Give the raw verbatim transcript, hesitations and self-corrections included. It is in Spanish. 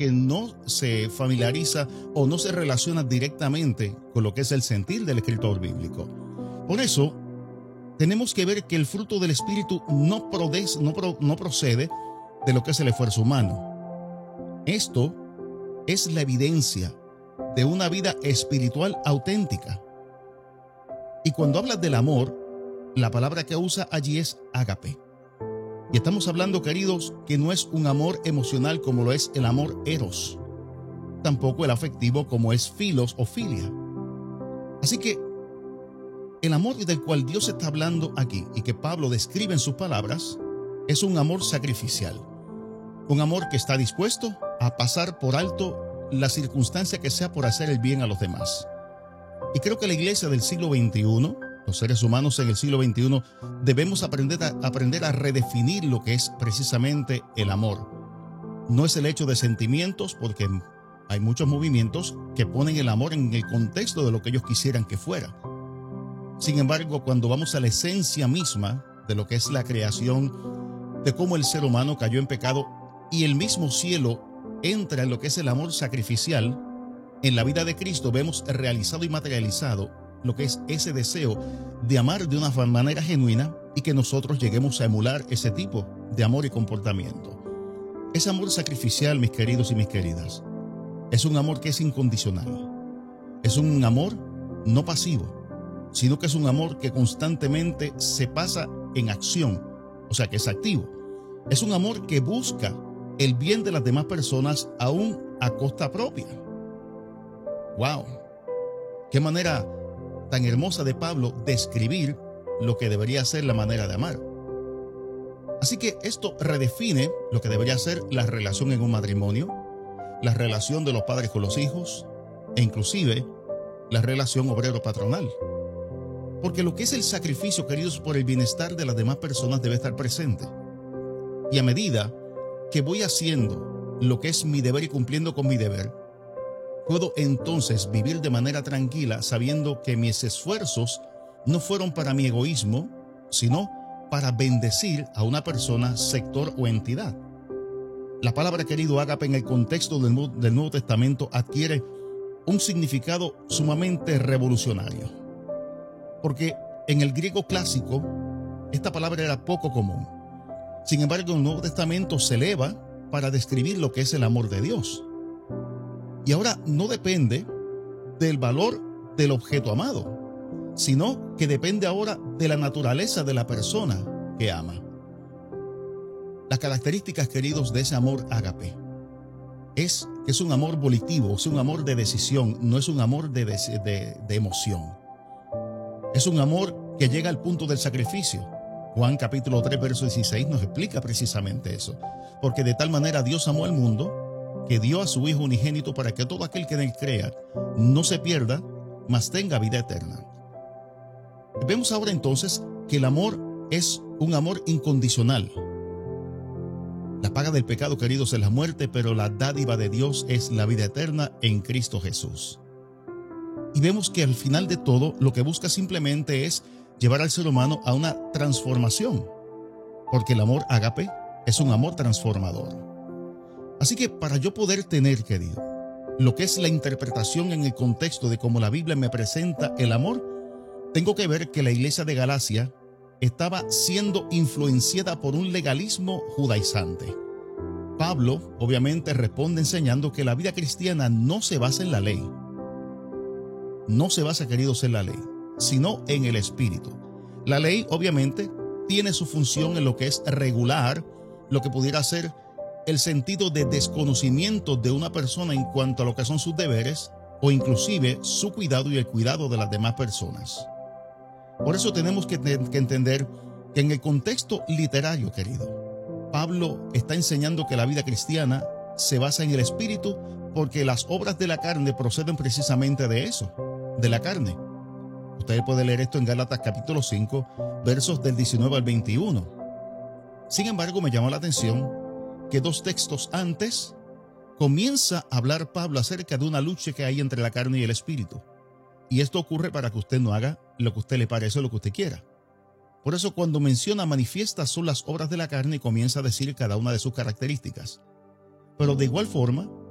que no se familiariza o no se relaciona directamente con lo que es el sentir del escritor bíblico. Por eso, tenemos que ver que el fruto del Espíritu no, prodes, no, pro, no procede de lo que es el esfuerzo humano. Esto es la evidencia de una vida espiritual auténtica. Y cuando hablas del amor, la palabra que usa allí es ágape. Y estamos hablando, queridos, que no es un amor emocional como lo es el amor eros, tampoco el afectivo como es filos o filia. Así que el amor del cual Dios está hablando aquí y que Pablo describe en sus palabras es un amor sacrificial, un amor que está dispuesto a pasar por alto la circunstancia que sea por hacer el bien a los demás. Y creo que la iglesia del siglo veintiuno, los seres humanos en el siglo veintiuno, debemos aprender a, aprender a redefinir lo que es precisamente el amor. No es el hecho de sentimientos, porque hay muchos movimientos que ponen el amor en el contexto de lo que ellos quisieran que fuera. Sin embargo, cuando vamos a la esencia misma de lo que es la creación, de cómo el ser humano cayó en pecado y el mismo cielo entra en lo que es el amor sacrificial, en la vida de Cristo vemos realizado y materializado lo que es ese deseo de amar de una manera genuina y que nosotros lleguemos a emular ese tipo de amor y comportamiento. Ese amor sacrificial, mis queridos y mis queridas, es un amor que es incondicional. Es un amor no pasivo, sino que es un amor que constantemente se pasa en acción, o sea que es activo. Es un amor que busca el bien de las demás personas aún a costa propia. ¡Wow! ¡Qué manera tan hermosa de Pablo describir lo que debería ser la manera de amar! Así que esto redefine lo que debería ser la relación en un matrimonio, la relación de los padres con los hijos e inclusive la relación obrero-patronal. Porque lo que es el sacrificio, queridos, por el bienestar de las demás personas debe estar presente. Y a medida que voy haciendo lo que es mi deber y cumpliendo con mi deber, puedo entonces vivir de manera tranquila sabiendo que mis esfuerzos no fueron para mi egoísmo, sino para bendecir a una persona, sector o entidad. La palabra, querido, ágape en el contexto del, del Nuevo Testamento adquiere un significado sumamente revolucionario. Porque en el griego clásico esta palabra era poco común. Sin embargo, en el Nuevo Testamento se eleva para describir lo que es el amor de Dios. Y ahora no depende del valor del objeto amado, sino que depende ahora de la naturaleza de la persona que ama. Las características, queridos, de ese amor ágape es que es un amor volitivo, es un amor de decisión, no es un amor de, de, de, de emoción. Es un amor que llega al punto del sacrificio. Juan capítulo tres, verso dieciséis nos explica precisamente eso. Porque de tal manera Dios amó al mundo que dio a su Hijo unigénito para que todo aquel que en él crea no se pierda, mas tenga vida eterna. Vemos ahora entonces que el amor es un amor incondicional. La paga del pecado, queridos, es la muerte, pero la dádiva de Dios es la vida eterna en Cristo Jesús. Y vemos que al final de todo lo que busca simplemente es llevar al ser humano a una transformación, porque el amor ágape es un amor transformador. Así que para yo poder tener, querido, lo que es la interpretación en el contexto de cómo la Biblia me presenta el amor, tengo que ver que la iglesia de Galacia estaba siendo influenciada por un legalismo judaizante. Pablo, obviamente, responde enseñando que la vida cristiana no se basa en la ley. No se basa, queridos, en la ley, sino en el Espíritu. La ley, obviamente, tiene su función en lo que es regular lo que pudiera ser el sentido de desconocimiento de una persona en cuanto a lo que son sus deberes o inclusive su cuidado y el cuidado de las demás personas. Por eso tenemos que, que entender que en el contexto literario, querido, Pablo está enseñando que la vida cristiana se basa en el Espíritu porque las obras de la carne proceden precisamente de eso, de la carne. Usted puede leer esto en Gálatas capítulo cinco, versos del diecinueve al veintiuno. Sin embargo, me llamó la atención que dos textos antes comienza a hablar Pablo acerca de una lucha que hay entre la carne y el espíritu. Y esto ocurre para que usted no haga lo que a usted le parece o lo que usted quiera. Por eso cuando menciona manifiestas son las obras de la carne, comienza a decir cada una de sus características. Pero de igual forma,